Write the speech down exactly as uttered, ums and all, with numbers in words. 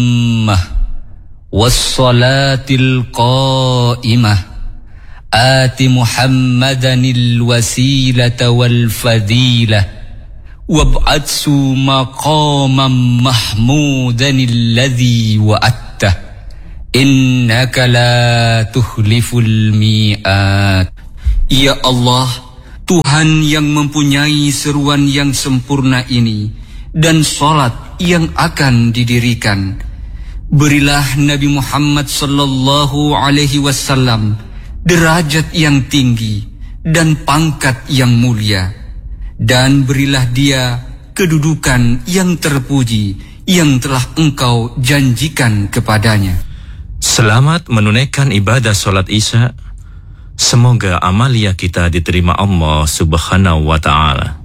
wassalatil qa'imah ati Muhammadanil wasilata wal fadilah wab'atsu maqamam mahmudanil ladzi wa'attah innaka la tukhliful mi'at. Ya Allah, Tuhan yang mempunyai seruan yang sempurna ini dan salat yang akan didirikan, berilah Nabi Muhammad sallallahu alaihi wasallam derajat yang tinggi dan pangkat yang mulia, dan berilah dia kedudukan yang terpuji yang telah Engkau janjikan kepadanya. Selamat menunaikan ibadah solat Isya. Semoga amalia kita diterima Allah Subhanahu wa ta'ala.